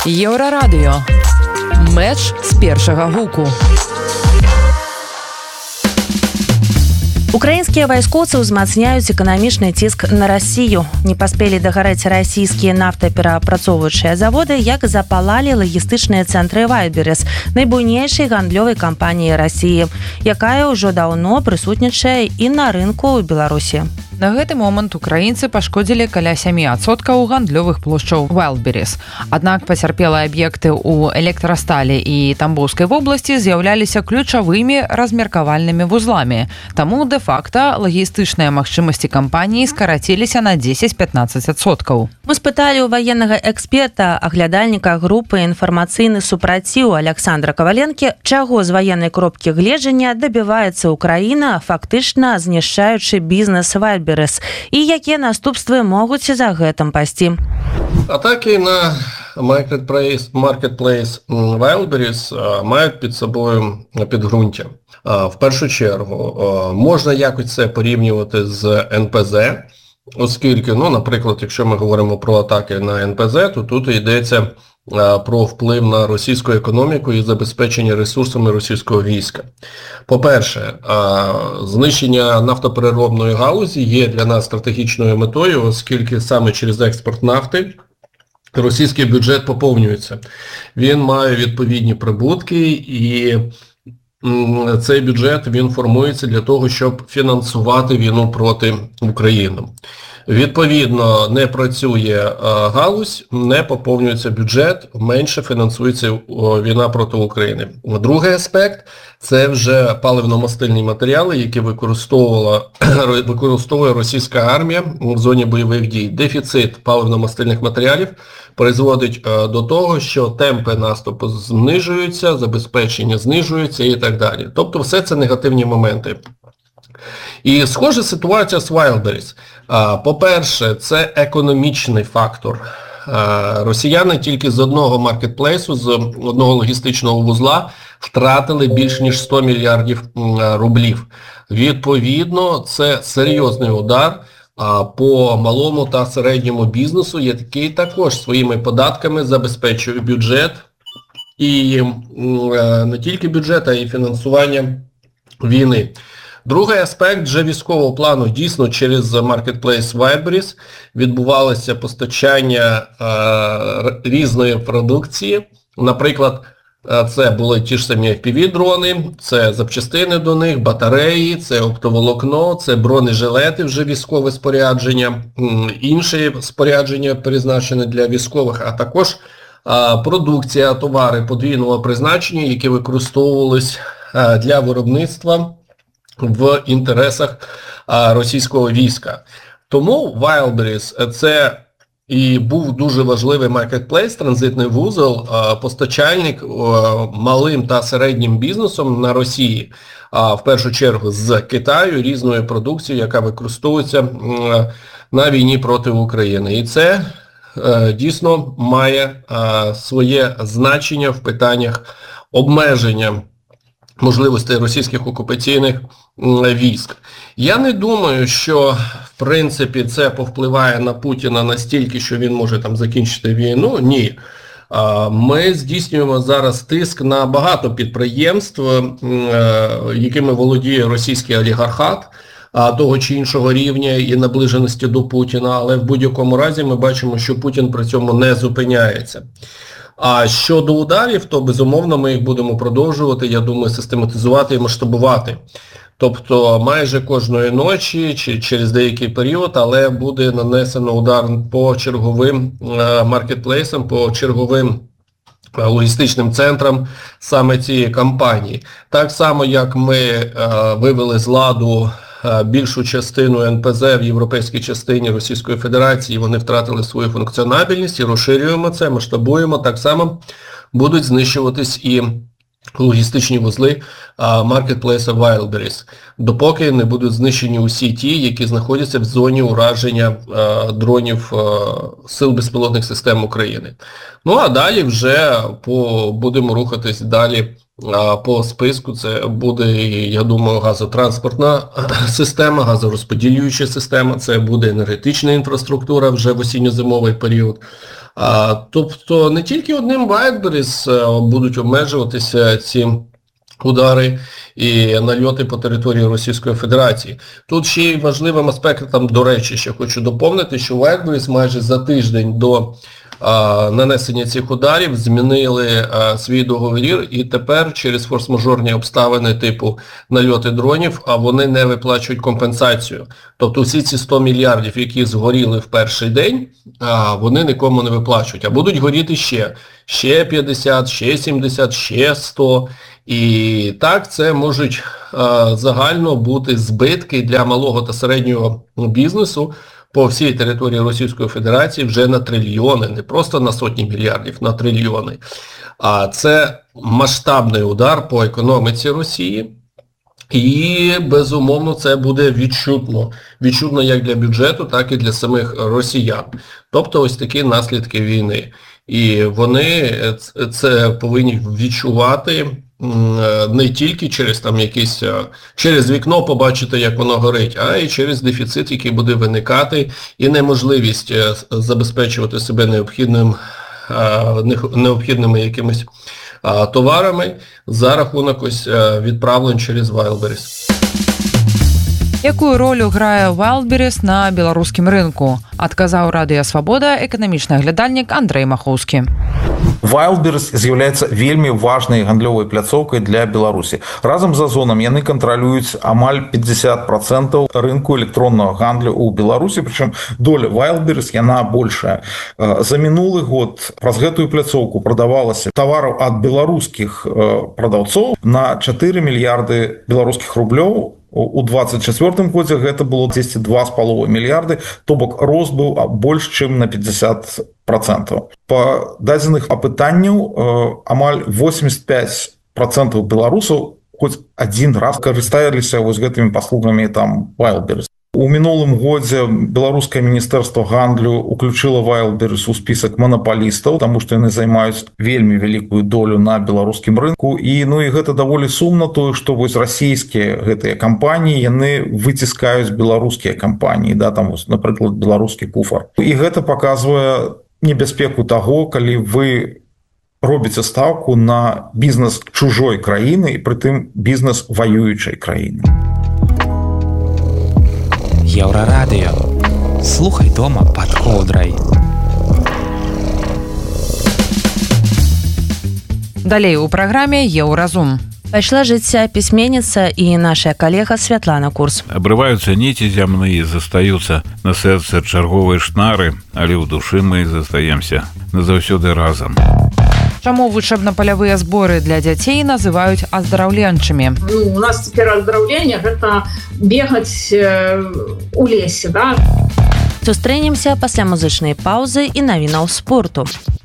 Еўрарадыё. Меч з першага гуку. Украінскія вайскоўцы ўзмацняюць эканамічны ціск на Расію. Не паспелі дагарэць расійскія нафтаперапрацоўваючыя заводы, як запалалі лагістычныя цэнтры Вайлберрис, найбуйнейшай гандлёвай кампаніі Расіі, якая ўжо даўно прысутнічае і на рынку ў Беларусі. На гэты момант украінцы пашкодзілі каля 7% гандлёвых плошчаў Вайлберрис. Аднак пацярпелыя аб'екты ў электрасталі і Тамбоўскай вобласці з'яўляліся ключавымі размеркавальнымі вузламі. Таму дэ-факта лагістычныя магчымасці кампаніі скараціліся на 10-15%. Мы спыталі ў ваеннага эксперта, аглядальніка групы «Інфармацыйны супраціў» Александра Каваленкі, чаго з ваеннай кропкі гледжання дабіваецца Украіна, фактычна знішчаючы бізнес Вайлберрис, і якія наступствы могуць за гэтым пайсці. Атаки на Marketplace Wildberries мають під собою підґрунтя. В першу чергу, можна якось це порівнювати з НПЗ, оскільки, наприклад, якщо ми говоримо про атаки на НПЗ, то тут йдеться про вплив на російську економіку і забезпечення ресурсами російського війська. По-перше, знищення нафтопереробної галузі є для нас стратегічною метою, оскільки саме через експорт нафти російський бюджет поповнюється. Він має відповідні прибутки, і цей бюджет він формується для того, щоб фінансувати війну проти України. Відповідно, не працює галузь, не поповнюється бюджет, менше фінансується війна проти України. Другий аспект – це вже паливно-мастильні матеріали, які використовує російська армія в зоні бойових дій. Дефіцит паливно-мастильних матеріалів призводить до того, що темпи наступу знижуються, забезпечення знижується і так далі. Тобто все це негативні моменти. І схожа ситуація з Wildberries. По-перше, це економічний фактор. Росіяни тільки з одного маркетплейсу, з одного логістичного вузла втратили більш ніж 100 мільярдів рублів. Відповідно, це серйозний удар по малому та середньому бізнесу, який також своїми податками забезпечує бюджет. І не тільки бюджет, а й фінансування війни. Другий аспект вже військового плану. Дійсно, через Marketplace Wildberries відбувалося постачання різної продукції. Наприклад, це були ті ж самі FPV-дрони, це запчастини до них, батареї, це оптоволокно, це бронежилети, вже військове спорядження, інші спорядження призначені для військових, а також продукція, товари подвійного призначення, які використовувались для виробництва в інтересах російського війська. Тому Wildberries – це і був дуже важливий маркетплейс, транзитний вузол, постачальник малим та середнім бізнесом на Росії, в першу чергу з Китаю, різною продукцією, яка використовується на війні проти України. І це дійсно має своє значення в питаннях обмеження можливостей російських окупаційних військ. Я не думаю, що в принципі це повпливає на Путіна настільки, що він може там закінчити війну. Ні. Ми здійснюємо зараз тиск на багато підприємств, якими володіє російський олігархат того чи іншого рівня і наближеності до Путіна, але в будь-якому разі ми бачимо, що Путін при цьому не зупиняється. А щодо ударів, то безумовно ми їх будемо продовжувати, я думаю, систематизувати і масштабувати. Тобто майже кожної ночі чи через деякий період, але буде нанесено удар по черговим маркетплейсам, по черговим логістичним центрам саме цієї кампанії. Так само, як ми вивели з ладу більшу частину НПЗ в європейській частині Російської Федерації, вони втратили свою функціональність і розширюємо це, масштабуємо, так само будуть знищуватись і логістичні вузли маркетплейса Wildberries, допоки не будуть знищені усі ті, які знаходяться в зоні ураження дронів Сил безпілотних систем України. Ну а далі вже будемо рухатись далі по списку це буде, я думаю, газотранспортна система, газорозподілююча система, це буде енергетична інфраструктура вже в осінньо-зимовий період. Тобто не тільки одним Wildberries будуть обмежуватися ці удари і нальоти по території Російської Федерації. Тут ще й важливим аспектом, до речі, ще хочу доповнити, що Wildberries майже за тиждень до нанесення цих ударів змінили свій договір, і тепер через форс-мажорні обставини типу нальоти дронів, вони не виплачують компенсацію. Тобто всі ці 100 мільярдів, які згоріли в перший день, вони нікому не виплачують. А будуть горіти ще 50, ще 70, ще 100. І так це можуть загально бути збитки для малого та середнього бізнесу по всій території Російської Федерації вже на трильйони, не просто на сотні мільярдів, на трильйони. А це масштабний удар по економіці Росії. І, безумовно, це буде відчутно. Відчутно як для бюджету, так і для самих росіян. Тобто ось такі наслідки війни. І вони це повинні відчувати не тільки через там якісь, через вікно побачити, як воно горить, а й через дефіцит, який буде виникати, і неможливість забезпечувати себе необхідними якимись товарами за рахунок ось відправлень через Wildberries. Якую ролю грае Wildberries на беларускім рынку? Адказаў Радыё Свабода эканамічны аглядальнік Андрэй Махоўскі. Wildberries з'яўляецца вельмі важнай гандлёвай пляцоўкай для Беларусі. Разам з Озонам яны кантралююць амаль 50% рынку электроннага гандлю ў Беларусі, прычым доля Wildberries яна большая. За мінулы год праз гэтую пляцоўку прадавалася тавараў ад беларускіх прадаўцоў на 4 мільярды беларускіх рублёў. У 2024 годзе гэта было 2,5 мільярды, то бок рост быў больш чым на 50%. Па дадзеных апытанняў амаль 85% беларусаў хоць адзін раз карысталіся вось гэтымі паслугамі там Wildberries. У мінулым годзе беларускае міністэрства гандлю уключыла Wildberries у спісак манапалістаў, таму што яны займаюць вельмі вялікую долю на беларускім рынку. І гэта даволі сумна тое, што вось расійскія гэтыя кампаніі яны выціскаюць беларускія кампаніі, там вось, напрыклад, беларускі куфар. І гэта паказвае небяспеку таго, калі вы робіце стаўку на бізнес чужой краіны і прытым бізнес ваюючай краіны. Еўрарадыё. Слухай дома пад коўдрай. Далей у праграме Еўразум. Пайшла жыцця пісьменніца і наша калега Святлана Курс. Абрываюцца ніці зямныя, застаюцца на сэрцы чарговыя шнары, але ў душы мы застаемся назаўсёды разам. Чаму вучэбна-палявыя зборы для дзяцей называюць аздараўленчымі? У нас цяпер аздараўленне гэта бегаць у лесе, да? Сустрэнемся пасля музычнай паўзы і навінаў спорту.